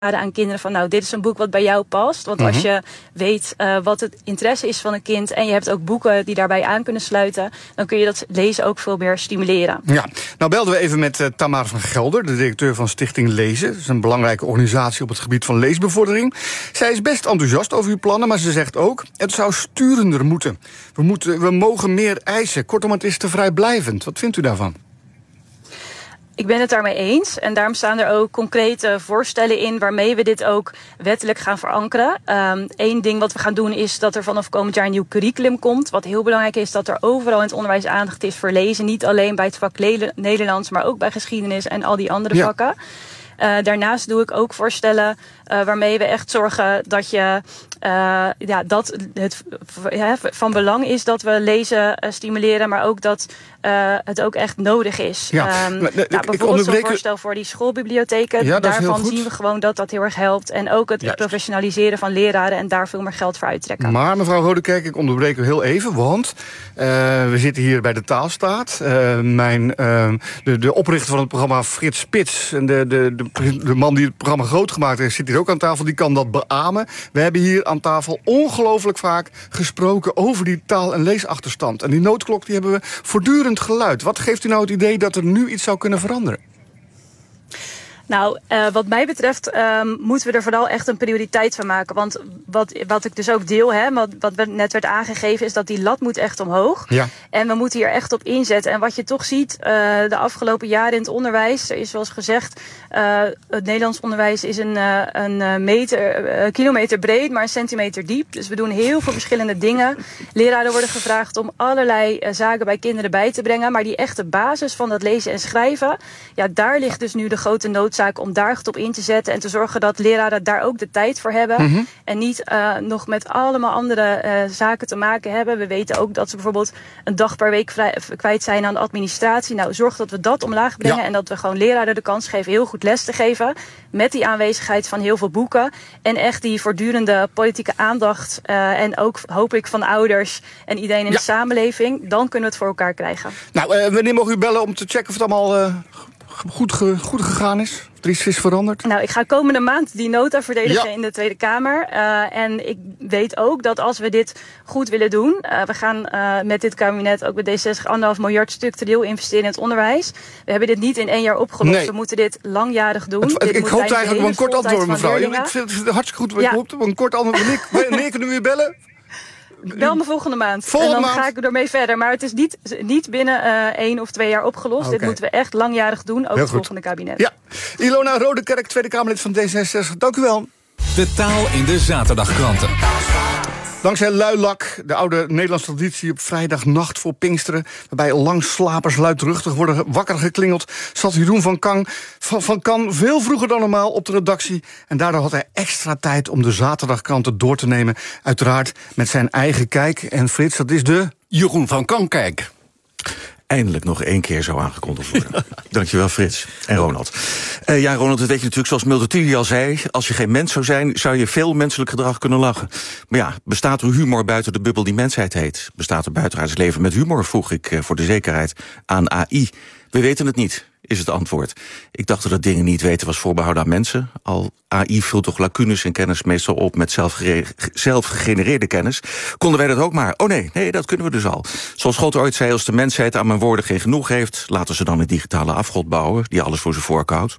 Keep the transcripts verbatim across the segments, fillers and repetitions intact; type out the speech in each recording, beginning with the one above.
aan kinderen van, nou, dit is een boek wat bij jou past. Want als je weet uh, wat het interesse is van een kind en je hebt ook boeken die daarbij aan kunnen sluiten, dan kun je dat lezen ook veel meer stimuleren. Ja, nou belden we even met uh, Tamara van Gelder, de directeur van Stichting Lezen. Dat is een belangrijke organisatie op het gebied van leesbevordering. Zij is best enthousiast over uw plannen, maar ze zegt ook, het zou sturender moeten. We, moeten, we mogen meer eisen. Kortom, het is te vrijblijvend. Wat vindt u daarvan? Ik ben het daarmee eens en daarom staan er ook concrete voorstellen in waarmee we dit ook wettelijk gaan verankeren. Um, Eén ding wat we gaan doen is dat er vanaf komend jaar een nieuw curriculum komt. Wat heel belangrijk is, dat er overal in het onderwijs aandacht is voor lezen. Niet alleen bij het vak Nederlands, maar ook bij geschiedenis en al die andere ja. vakken. Uh, daarnaast doe ik ook voorstellen uh, waarmee we echt zorgen dat je uh, ja, dat het ja, van belang is dat we lezen uh, stimuleren, maar ook dat uh, het ook echt nodig is. Ja. Um, maar, nou, bijvoorbeeld zo'n voorstel voor die schoolbibliotheken. Ja, daarvan zien we gewoon dat dat heel erg helpt. En ook het Juist. professionaliseren van leraren en daar veel meer geld voor uittrekken. Maar mevrouw Rodekerk, ik onderbreek u heel even, want uh, we zitten hier bij de Taalstaat. Uh, mijn, uh, de, de oprichter van het programma, Frits Spits, en de, de, de, de man die het programma groot gemaakt heeft, zit hier ook aan tafel, die kan dat beamen. We hebben hier aan tafel ongelooflijk vaak gesproken over die taal- en leesachterstand. En die noodklok die hebben we voortdurend geluid. Wat geeft u nou het idee dat er nu iets zou kunnen veranderen? Nou, uh, wat mij betreft um, moeten we er vooral echt een prioriteit van maken. Want wat, wat ik dus ook deel, hè, wat, wat net werd aangegeven, is dat die lat moet echt omhoog. Ja. En we moeten hier echt op inzetten. En wat je toch ziet uh, de afgelopen jaren in het onderwijs, er is zoals gezegd, uh, het Nederlands onderwijs is een, uh, een meter, uh, kilometer breed, maar een centimeter diep. Dus we doen heel veel verschillende dingen. Leraren worden gevraagd om allerlei uh, zaken bij kinderen bij te brengen. Maar die echte basis van dat lezen en schrijven, ja, daar ligt dus nu de grote noodzaak om daar goed op in te zetten en te zorgen dat leraren daar ook de tijd voor hebben. Mm-hmm. En niet uh, nog met allemaal andere uh, zaken te maken hebben. We weten ook dat ze bijvoorbeeld een dag per week vrij, kwijt zijn aan de administratie. Nou, zorg dat we dat omlaag brengen ja. en dat we gewoon leraren de kans geven heel goed les te geven. Met die aanwezigheid van heel veel boeken. En echt die voortdurende politieke aandacht. Uh, en ook hopelijk van ouders en iedereen in ja. de samenleving. Dan kunnen we het voor elkaar krijgen. Nou, uh, wanneer mogen u bellen om te checken of het allemaal Uh... Goed, ge, goed gegaan is? Er is, is veranderd? Nou, ik ga komende maand die nota verdedigen ja. in de Tweede Kamer. Uh, en ik weet ook dat als we dit goed willen doen, Uh, we gaan uh, met dit kabinet ook met D zesenzestig anderhalf miljard structureel investeren in het onderwijs. We hebben dit niet in één jaar opgelost. Nee. We moeten dit langjarig doen. Het, dit ik hoop eigenlijk op een kort antwoord, mevrouw. Ik vind het hartstikke goed. Ja. Ik hoop op een kort antwoord. Wanneer, wanneer kunnen we weer bellen? Bel me volgende maand. Volgende en dan maand. ga ik ermee verder. Maar het is niet, niet binnen uh, één of twee jaar opgelost. Okay. Dit moeten we echt langjarig doen, ook het volgende kabinet. Ja. Ilona Rodekerk, Tweede Kamerlid van D zesenzestig. Dank u wel. De taal in de zaterdagkranten. Dankzij luilak, de oude Nederlandse traditie op vrijdagnacht voor Pinksteren, waarbij langslapers luidruchtig worden wakker geklingeld, zat Jeroen van Kan, van, van Kan veel vroeger dan normaal op de redactie. En daardoor had hij extra tijd om de zaterdagkranten door te nemen. Uiteraard met zijn eigen kijk. En Frits, dat is de Jeroen van Kan kijk. Eindelijk nog één keer zo aangekondigd worden. Dankjewel, Frits en Ronald. Uh, ja, Ronald, dat weet je natuurlijk zoals Multatuli al zei. Als je geen mens zou zijn, zou je veel menselijk gedrag kunnen lachen. Maar ja, bestaat er humor buiten de bubbel die mensheid heet? Bestaat er buitenaards leven met humor, vroeg ik uh, voor de zekerheid aan A I. We weten het niet, is het antwoord. Ik dacht dat dingen niet weten was voorbehouden aan mensen. Al A I vult toch lacunes en kennis meestal op met zelfgegenereerde kennis. Konden wij dat ook maar? Oh nee, nee, dat kunnen we dus al. Zoals God ooit zei, als de mensheid aan mijn woorden geen genoeg heeft, laten ze dan een digitale afgod bouwen die alles voor ze voorkoudt.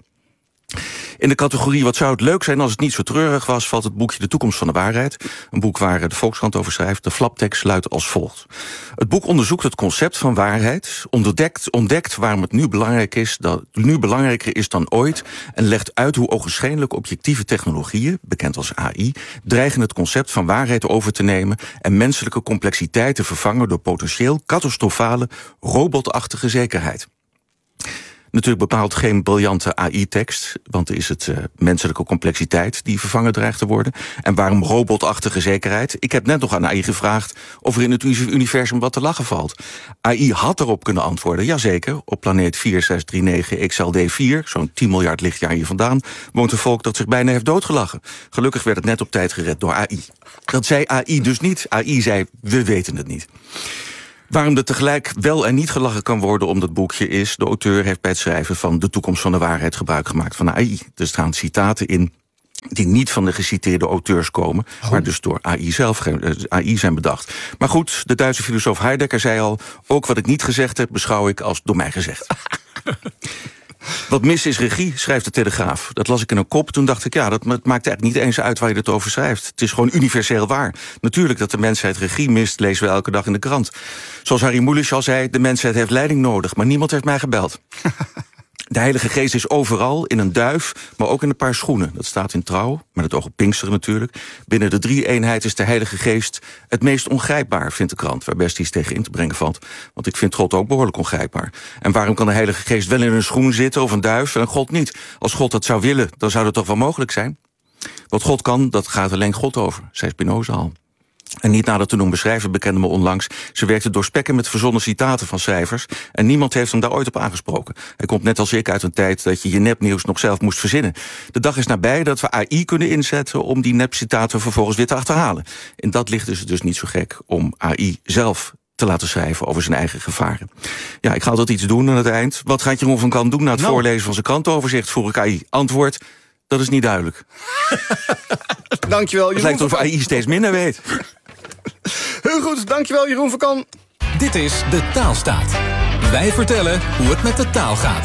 In de categorie wat zou het leuk zijn als het niet zo treurig was, valt het boekje De Toekomst van de Waarheid. Een boek waar de Volkskrant over schrijft. De flaptekst luidt als volgt. Het boek onderzoekt het concept van waarheid, ontdekt, ontdekt waarom het nu, belangrijk is, dat, nu belangrijker is dan ooit en legt uit hoe ogenschijnlijk objectieve technologieën, bekend als A I, dreigen het concept van waarheid over te nemen en menselijke complexiteit te vervangen door potentieel catastrofale, robotachtige zekerheid. Natuurlijk bepaalt geen briljante A I-tekst, want er is het uh, menselijke complexiteit die vervangen dreigt te worden. En waarom robotachtige zekerheid? Ik heb net nog aan A I gevraagd of er in het universum wat te lachen valt. A I had erop kunnen antwoorden, jazeker. Op planeet vier zes drie negen X L D vier, zo'n tien miljard lichtjaar hier vandaan, woont een volk dat zich bijna heeft doodgelachen. Gelukkig werd het net op tijd gered door A I. Dat zei A I dus niet. A I zei, we weten het niet. Waarom er tegelijk wel en niet gelachen kan worden om dat boekje is, de auteur heeft bij het schrijven van De Toekomst van de Waarheid gebruik gemaakt van A I. Er staan citaten in die niet van de geciteerde auteurs komen, oh. maar dus door A I zelf A I zijn bedacht. Maar goed, de Duitse filosoof Heidegger zei al, ook wat ik niet gezegd heb, beschouw ik als door mij gezegd. Wat mis is regie, schrijft de Telegraaf. Dat las ik in een kop, toen dacht ik, ja, dat maakt eigenlijk niet eens uit waar je het over schrijft. Het is gewoon universeel waar. Natuurlijk dat de mensheid regie mist, lezen we elke dag in de krant. Zoals Harry Mulisch al zei, de mensheid heeft leiding nodig, maar niemand heeft mij gebeld. De Heilige Geest is overal, in een duif, maar ook in een paar schoenen. Dat staat in Trouw, met het oog op Pinksteren natuurlijk. Binnen de drie-eenheid is de Heilige Geest het meest ongrijpbaar, vindt de krant, waar best iets tegen in te brengen valt. Want ik vind God ook behoorlijk ongrijpbaar. En waarom kan de Heilige Geest wel in een schoen zitten of een duif en God niet? Als God dat zou willen, dan zou dat toch wel mogelijk zijn? Wat God kan, dat gaat alleen God over, zei Spinoza al. En niet nader te doen beschrijven bekende me onlangs. Ze werkte doorspekken met verzonnen citaten van schrijvers en niemand heeft hem daar ooit op aangesproken. Hij komt net als ik uit een tijd dat je je nepnieuws nog zelf moest verzinnen. De dag is nabij dat we A I kunnen inzetten om die nepcitaten vervolgens weer te achterhalen. In dat licht is het dus niet zo gek om A I zelf te laten schrijven over zijn eigen gevaren. Ja, ik ga altijd iets doen aan het eind. Wat gaat Jeroen van Kan doen na het nou. voorlezen van zijn krantenoverzicht? Vroeg ik A I. Antwoord, dat is niet duidelijk. Dankjewel, Jeroen. Het lijkt alsof A I steeds minder weet. Heel goed, dankjewel Jeroen van Kan. Dit is De Taalstaat. Wij vertellen hoe het met de taal gaat.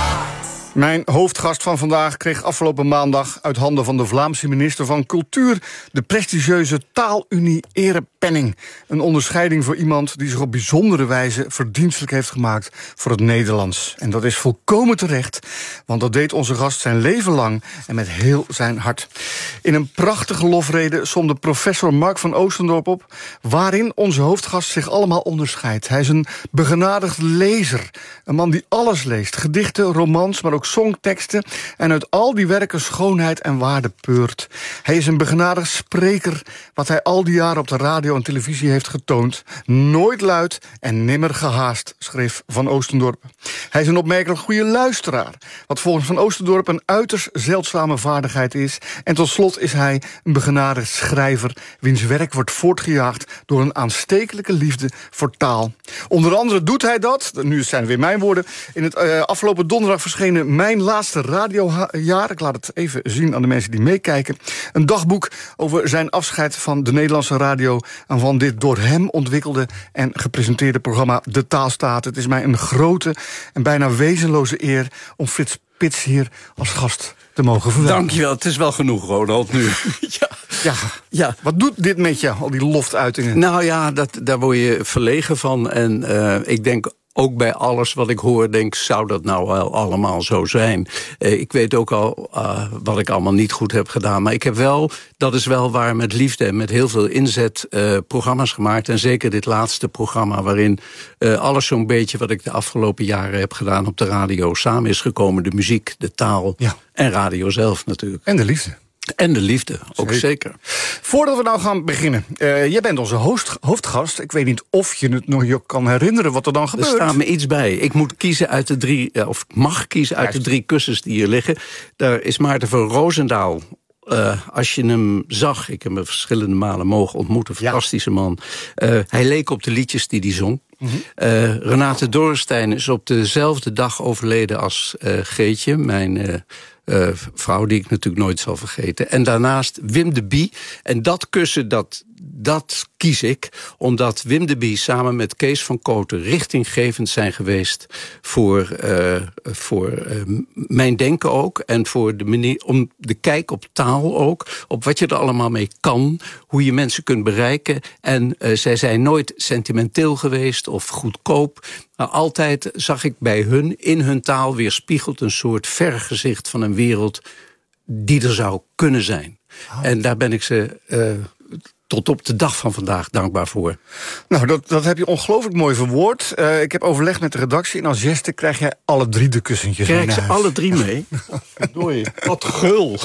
Mijn hoofdgast van vandaag kreeg afgelopen maandag uit handen van de Vlaamse minister van Cultuur de prestigieuze Taalunie Erepenning. Een onderscheiding voor iemand die zich op bijzondere wijze verdienstelijk heeft gemaakt voor het Nederlands. En dat is volkomen terecht, want dat deed onze gast zijn leven lang en met heel zijn hart. In een prachtige lofrede somde professor Mark van Oostendorp op waarin onze hoofdgast zich allemaal onderscheidt. Hij is een begenadigd lezer, een man die alles leest, gedichten, romans, maar ook songteksten, en uit al die werken schoonheid en waarde peurt. Hij is een begenadigd spreker, wat hij al die jaren op de radio en televisie heeft getoond. Nooit luid en nimmer gehaast, schreef Van Oostendorp. Hij is een opmerkelijk goede luisteraar, wat volgens Van Oostendorp een uiterst zeldzame vaardigheid is. En tot slot is hij een begenadigd schrijver, wiens werk wordt voortgejaagd door een aanstekelijke liefde voor taal. Onder andere doet hij dat, nu zijn het weer mijn woorden, in het uh, afgelopen donderdag verschenen Mijn Laatste Radiojaar. Ik laat het even zien aan de mensen die meekijken. Een dagboek over zijn afscheid van de Nederlandse radio en van dit door hem ontwikkelde en gepresenteerde programma De Taalstaat. Het is mij een grote en bijna wezenloze eer om Frits Spits hier als gast te mogen verwelkomen. Dankjewel, het is wel genoeg, Ronald, nu. ja. Ja. ja, wat doet dit met je, al die loftuitingen? Nou ja, dat, daar word je verlegen van. En uh, ik denk ook bij alles wat ik hoor, denk, zou dat nou wel allemaal zo zijn? Uh, ik weet ook al uh, wat ik allemaal niet goed heb gedaan. Maar ik heb wel, dat is wel waar, met liefde en met heel veel inzet uh, programma's gemaakt. En zeker dit laatste programma waarin uh, alles zo'n beetje wat ik de afgelopen jaren heb gedaan op de radio samen is gekomen. De muziek, de taal ja. en radio zelf natuurlijk. En de liefde. En de liefde, ook zeker. zeker. Voordat we nou gaan beginnen. Uh, jij bent onze hoofd, hoofdgast. Ik weet niet of je het nog je kan herinneren wat er dan gebeurt. Er staat me iets bij. Ik moet kiezen uit de drie, of mag kiezen uit de drie kussens die hier liggen. Daar is Maarten van Roosendaal. Uh, als je hem zag, ik heb hem verschillende malen mogen ontmoeten. Fantastische man. Uh, hij leek op de liedjes die hij zong. Mm-hmm. Uh, Renate Dorrestein is op dezelfde dag overleden als uh, Geetje, mijn uh, uh, vrouw die ik natuurlijk nooit zal vergeten. En daarnaast Wim de Bie. En dat kussen, dat, dat kies ik, omdat Wim de Bie samen met Kees van Kooten richtinggevend zijn geweest voor, uh, voor uh, mijn denken ook. En voor de manier, om de kijk op taal ook, op wat je er allemaal mee kan, hoe je mensen kunt bereiken. En uh, zij zijn nooit sentimenteel geweest of goedkoop. Maar altijd zag ik bij hun, in hun taal, weerspiegeld een soort vergezicht van een wereld die er zou kunnen zijn. Oh. En daar ben ik ze uh, tot op de dag van vandaag dankbaar voor. Nou, dat, dat heb je ongelooflijk mooi verwoord. Uh, ik heb overlegd met de redactie en als geste krijg jij alle drie de kussentjes mee. Krijg ze alle drie mee? Doei. Wat gul.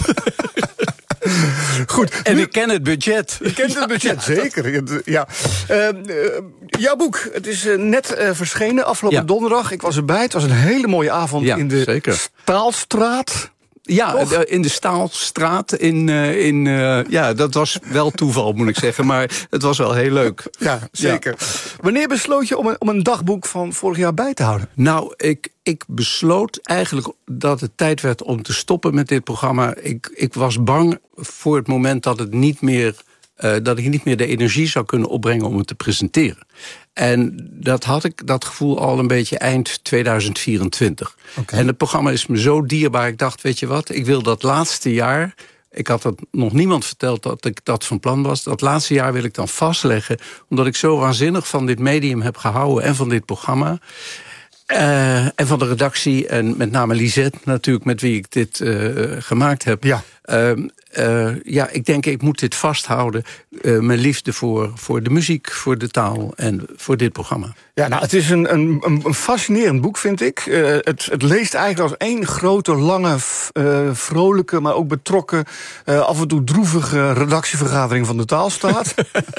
Goed. En nu, ik ken het budget. Ik ken het budget, ja, zeker. Ja. Uh, uh, jouw boek, het is uh, net uh, verschenen afgelopen ja. donderdag. Ik was erbij. Het was een hele mooie avond ja, in de zeker. Staalstraat. Ja, Toch? in de Staalstraat. In, uh, in, uh, ja, dat was wel toeval, moet ik zeggen. Maar het was wel heel leuk. Ja, zeker. Ja. Wanneer besloot je om een, om een dagboek van vorig jaar bij te houden? Nou, ik, ik besloot eigenlijk dat het tijd werd om te stoppen met dit programma. Ik, ik was bang voor het moment dat het niet meer... Uh, dat ik niet meer de energie zou kunnen opbrengen om het te presenteren. En dat had ik, dat gevoel, al een beetje eind tweeduizend vierentwintig. Okay. En het programma is me zo dierbaar. Ik dacht, weet je wat, ik wil dat laatste jaar... Ik had dat nog niemand verteld dat ik dat van plan was. Dat laatste jaar wil ik dan vastleggen. Omdat ik zo waanzinnig van dit medium heb gehouden en van dit programma... Uh, en van de redactie en met name Lisette natuurlijk, met wie ik dit uh, gemaakt heb. Ja. Uh, uh, ja, ik denk, ik moet dit vasthouden. Uh, mijn liefde voor, voor de muziek, voor de taal en voor dit programma. Ja, nou, het is een, een, een fascinerend boek, vind ik. Uh, het, het leest eigenlijk als één grote, lange, uh, vrolijke, maar ook betrokken, uh, af en toe droevige redactievergadering van de Taalstaat.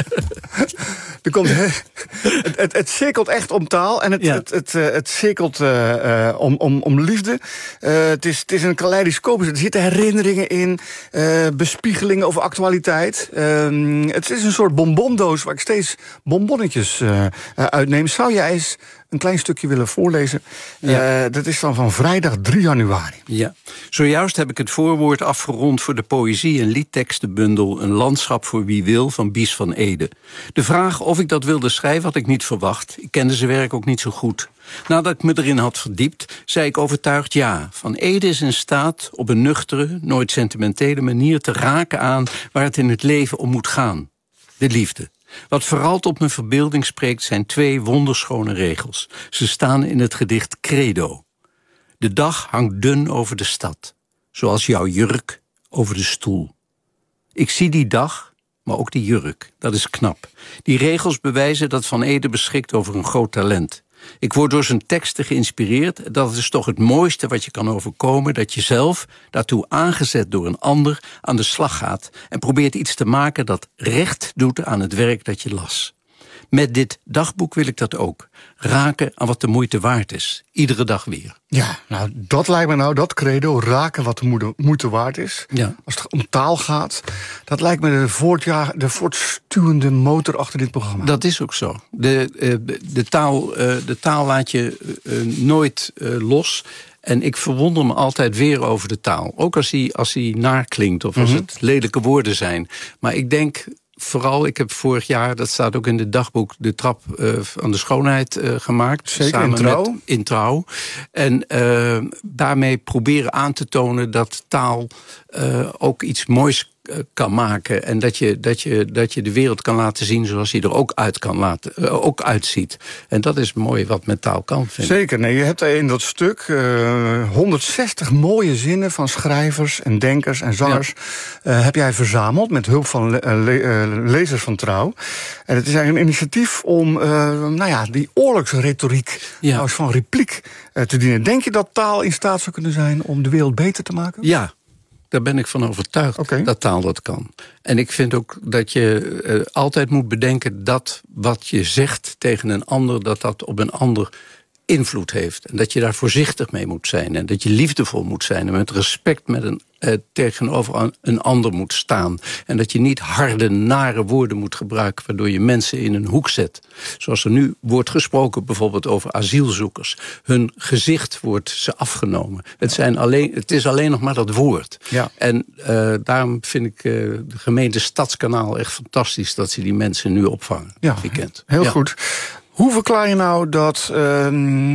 er komt, het, het, het cirkelt echt om taal en het, ja. het, het, het, het cirkelt uh, uh, om, om, om liefde. Uh, het, is, het is een kaleidoscoop. Er zitten herinneringen in, uh, bespiegelingen over actualiteit. Uh, het is een soort bonbondoos waar ik steeds bonbonnetjes uh, uitneem. Zou jij eens een klein stukje willen voorlezen? Ja. Uh, dat is dan van vrijdag drie januari. Ja. Zojuist heb ik het voorwoord afgerond voor de poëzie- en liedtekstenbundel Een landschap voor wie wil van Bies van Ede. De vraag of ik dat wilde schrijven had ik niet verwacht. Ik kende zijn werk ook niet zo goed. Nadat ik me erin had verdiept, zei ik overtuigd ja. Van Ede is in staat op een nuchtere, nooit sentimentele manier te raken aan waar het in het leven om moet gaan. De liefde. Wat vooral tot mijn verbeelding spreekt zijn twee wonderschone regels. Ze staan in het gedicht Credo. De dag hangt dun over de stad, zoals jouw jurk over de stoel. Ik zie die dag, maar ook die jurk. Dat is knap. Die regels bewijzen dat Van Ede beschikt over een groot talent. Ik word door zijn teksten geïnspireerd. Dat is toch het mooiste wat je kan overkomen, dat je zelf, daartoe aangezet door een ander, aan de slag gaat en probeert iets te maken dat recht doet aan het werk dat je las. Met dit dagboek wil ik dat ook. Raken aan wat de moeite waard is. Iedere dag weer. Ja, nou, dat lijkt me nou, dat credo, raken wat de moeite waard is. Ja. Als het om taal gaat, dat lijkt me de, voortja- de voortstuwende motor achter dit programma. Dat is ook zo. De, uh, de, taal, uh, de taal laat je uh, nooit uh, los. En ik verwonder me altijd weer over de taal. Ook als hij als hij naar klinkt of als mm-hmm. het lelijke woorden zijn. Maar ik denk... Vooral, ik heb vorig jaar, dat staat ook in het dagboek, de trap uh, aan de schoonheid uh, gemaakt. Zeker, samen in Trouw. Met, in Trouw. En uh, daarmee proberen aan te tonen dat taal uh, ook iets moois kan maken. En dat je, dat, je, dat je de wereld kan laten zien zoals hij er ook uit kan laten, uh, ook uitziet. En dat is mooi wat met taal kan, vind ik. Zeker. Nee, je hebt in dat stuk uh, honderdzestig mooie zinnen van schrijvers en denkers en zangers ja. uh, heb jij verzameld met hulp van le- le- uh, lezers van Trouw. En het is eigenlijk een initiatief om uh, nou ja, die oorlogsretoriek ja. als van repliek uh, te dienen. Denk je dat taal in staat zou kunnen zijn om de wereld beter te maken? Ja. Daar ben ik van overtuigd, okay. dat taal dat kan. En ik vind ook dat je uh, altijd moet bedenken dat wat je zegt tegen een ander, dat dat op een ander invloed heeft. En dat je daar voorzichtig mee moet zijn. En dat je liefdevol moet zijn en met respect met een, uh, tegenover een ander moet staan. En dat je niet harde, nare woorden moet gebruiken waardoor je mensen in een hoek zet. Zoals er nu wordt gesproken bijvoorbeeld over asielzoekers. Hun gezicht wordt ze afgenomen. Het, zijn alleen, het is alleen nog maar dat woord. Ja. En uh, daarom vind ik uh, de gemeente Stadskanaal echt fantastisch dat ze die mensen nu opvangen. Ja, weekend. Heel ja. goed. Hoe verklaar je nou dat, uh,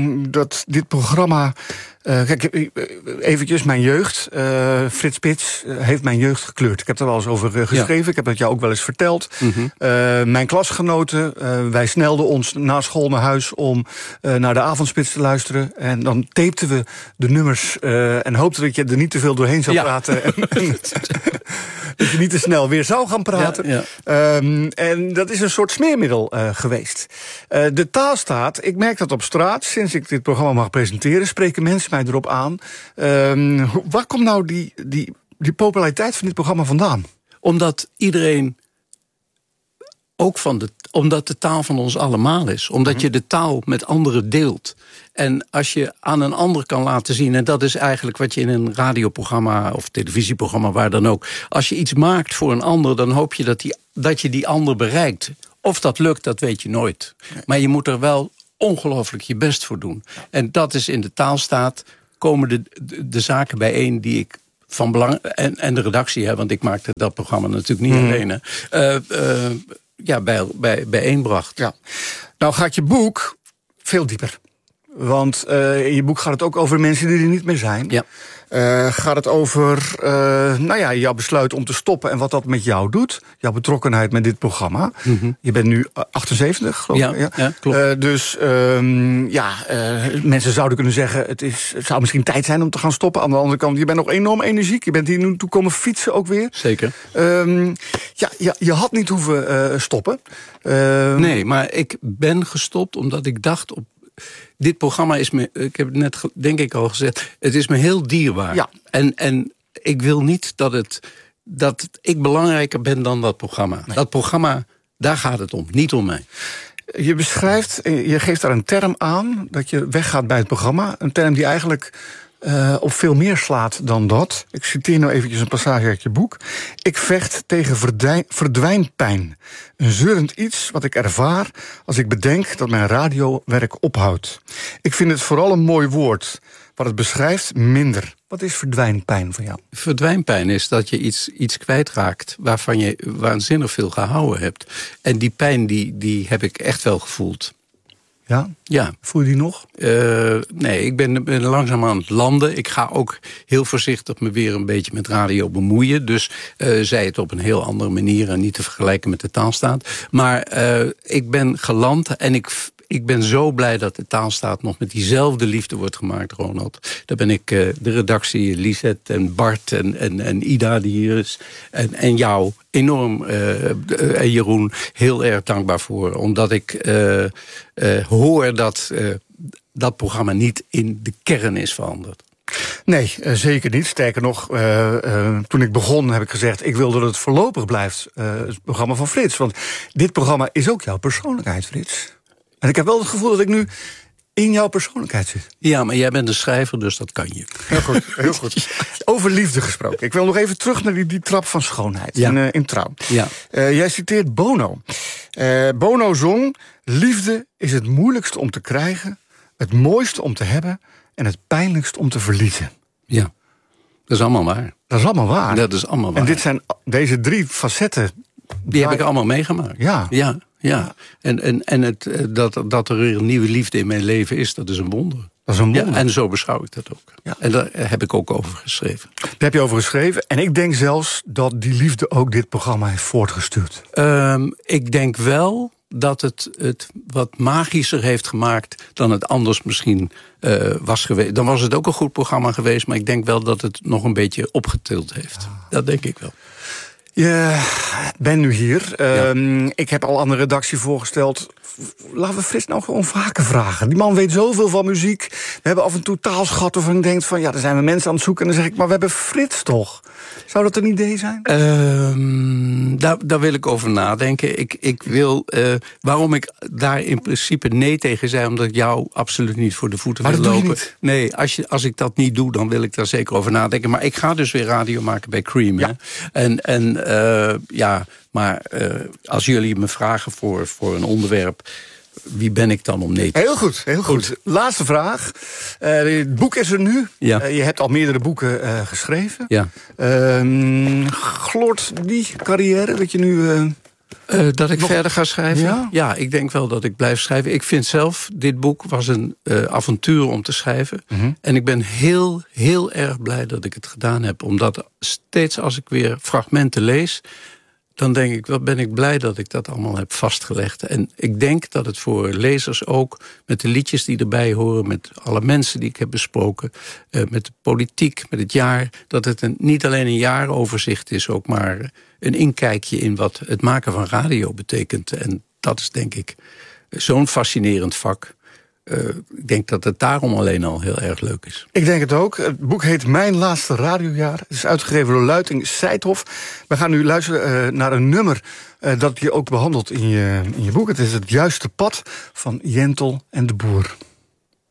dat dit programma... Uh, kijk, eventjes mijn jeugd. Uh, Frits Spits heeft mijn jeugd gekleurd. Ik heb er wel eens over uh, geschreven. Ja. Ik heb dat jou ook wel eens verteld. Mm-hmm. Uh, mijn klasgenoten, uh, wij snelden ons na school naar huis om uh, naar de Avondspits te luisteren. En dan tapten we de nummers uh, en hoopten dat je er niet te veel doorheen zou ja. praten. En, en, dat je niet te snel weer zou gaan praten. Ja, ja. Um, en dat is een soort smeermiddel uh, geweest. Uh, de Taalstaat, ik merk dat op straat, sinds ik dit programma mag presenteren, spreken mensen mij erop aan. Um, waar komt nou die, die, die populariteit van dit programma vandaan? Omdat iedereen ook van de, Omdat de taal van ons allemaal is. Omdat mm-hmm. je de taal met anderen deelt. En als je aan een ander kan laten zien... en dat is eigenlijk wat je in een radioprogramma... of televisieprogramma, waar dan ook... als je iets maakt voor een ander... dan hoop je dat, die, dat je die ander bereikt. Of dat lukt, dat weet je nooit. Nee. Maar je moet er wel ongelooflijk je best voor doen. Ja. En dat is in de Taalstaat... komen de, de, de zaken bijeen die ik... van belang en, en de redactie, hè, want ik maakte dat programma natuurlijk niet mm. alleen... Uh, uh, ja, bij, bij, bijeenbracht. Ja. Nou gaat je boek veel dieper. Want uh, in je boek gaat het ook over mensen die er niet meer zijn. Ja. Uh, gaat het over uh, nou ja, jouw besluit om te stoppen en wat dat met jou doet. Jouw betrokkenheid met dit programma. Mm-hmm. Je bent nu achtenzeventig, geloof ik. Ja, ja? ja, klopt. Uh, dus um, ja, uh, mensen zouden kunnen zeggen... Het, is, het zou misschien tijd zijn om te gaan stoppen. Aan de andere kant, je bent nog enorm energiek. Je bent hier nu toe komen fietsen ook weer. Zeker. Um, ja, ja, je had niet hoeven uh, stoppen. Uh, nee, maar ik ben gestopt omdat ik dacht... op dit programma is me, ik heb het net denk ik al gezegd... het is me heel dierbaar. Ja. En, en ik wil niet dat, het, dat ik belangrijker ben dan dat programma. Nee. Dat programma, daar gaat het om, niet om mij. Je beschrijft, je geeft daar een term aan... dat je weggaat bij het programma. Een term die eigenlijk... Uh, op veel meer slaat dan dat. Ik citeer nou eventjes een passage uit je boek. Ik vecht tegen verdwijn, verdwijnpijn. Een zeurend iets wat ik ervaar als ik bedenk dat mijn radiowerk ophoudt. Ik vind het vooral een mooi woord. Wat het beschrijft, minder. Wat is verdwijnpijn voor jou? Verdwijnpijn is dat je iets, iets kwijtraakt... waarvan je waanzinnig veel gehouden hebt. En die pijn die, die heb ik echt wel gevoeld. Ja? Ja. Voel je die nog? Uh, nee, ik ben, ben langzaam aan het landen. Ik ga ook heel voorzichtig me weer een beetje met radio bemoeien. Dus uh, zij het op een heel andere manier... en niet te vergelijken met de Taalstaat. Maar uh, ik ben geland en ik... Ik ben zo blij dat de Taalstaat nog met diezelfde liefde wordt gemaakt, Ronald. Daar ben ik uh, de redactie, Lisette en Bart en, en, en Ida die hier is... en, en jou enorm, uh, uh, en Jeroen, heel erg dankbaar voor. Omdat ik uh, uh, hoor dat uh, dat programma niet in de kern is veranderd. Nee, uh, zeker niet. Sterker nog, uh, uh, toen ik begon heb ik gezegd... ik wil dat het voorlopig blijft, uh, het programma van Frits. Want dit programma is ook jouw persoonlijkheid, Frits. En ik heb wel het gevoel dat ik nu in jouw persoonlijkheid zit. Ja, maar jij bent een schrijver, dus dat kan je. Heel goed, heel goed. Over liefde gesproken. Ik wil nog even terug naar die, die trap van schoonheid ja. in, uh, in Trouw. Ja. Uh, jij citeert Bono. Uh, Bono zong... Liefde is het moeilijkste om te krijgen... het mooiste om te hebben... en het pijnlijkst om te verliezen. Ja, dat is allemaal waar. Dat is allemaal waar. Dat is allemaal waar. En dit zijn deze drie facetten... Die heb ik allemaal meegemaakt. Ja. Ja. Ja, en, en, en het, dat, dat er weer een nieuwe liefde in mijn leven is, dat is een wonder. Dat is een wonder. Ja, en zo beschouw ik dat ook. Ja. En daar heb ik ook over geschreven. Daar heb je over geschreven. En ik denk zelfs dat die liefde ook dit programma heeft voortgestuurd. Um, ik denk wel dat het het wat magischer heeft gemaakt dan het anders misschien uh, was geweest. Dan was het ook een goed programma geweest, maar ik denk wel dat het nog een beetje opgetild heeft. Ah. Dat denk ik wel. Je bent nu hier. Ja. Um, ik heb al aan de redactie voorgesteld... laten we Frits nou gewoon vaker vragen. Die man weet zoveel van muziek. We hebben af en toe taalschatten waarvan ik denk van... ja, daar zijn we mensen aan het zoeken. En dan zeg ik, maar we hebben Frits toch? Zou dat een idee zijn? Um, daar, daar wil ik over nadenken. Ik, ik wil, uh, waarom ik daar in principe nee tegen zei... omdat ik jou absoluut niet voor de voeten maar wil dat lopen. Doe je niet. Nee, als, je, als ik dat niet doe, dan wil ik daar zeker over nadenken. Maar ik ga dus weer radio maken bij Cream. Ja. En, en uh, ja, maar uh, als jullie me vragen voor, voor een onderwerp... wie ben ik dan om nee te... Heel goed, heel goed. goed. Laatste vraag. Uh, het boek is er nu. Ja. Uh, je hebt al meerdere boeken uh, geschreven. Ja. Uh, gloort die carrière dat je nu... Uh, uh, dat ik nog... verder ga schrijven? Ja? Ja, ik denk wel dat ik blijf schrijven. Ik vind zelf, dit boek was een uh, avontuur om te schrijven. Mm-hmm. En ik ben heel, heel erg blij dat ik het gedaan heb. Omdat steeds als ik weer fragmenten lees... dan denk ik, wat ben ik blij dat ik dat allemaal heb vastgelegd. En ik denk dat het voor lezers ook, met de liedjes die erbij horen... met alle mensen die ik heb besproken, uh, met de politiek, met het jaar... dat het een, niet alleen een jaaroverzicht is, ook maar een inkijkje... in wat het maken van radio betekent. En dat is denk ik zo'n fascinerend vak... uh, ik denk dat het daarom alleen al heel erg leuk is. Ik denk het ook. Het boek heet Mijn Laatste Radiojaar. Het is uitgegeven door Luiting Seithof. We gaan nu luisteren uh, naar een nummer uh, dat je ook behandelt in je, in je boek. Het is Het Juiste Pad van Jentel en de Boer.